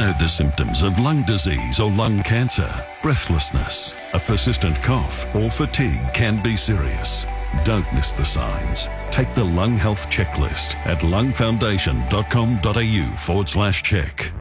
know the symptoms of lung disease or lung cancer? Breathlessness, a persistent cough, or fatigue can be serious. Don't miss the signs. Take the Lung Health Checklist at lungfoundation.com.au/check.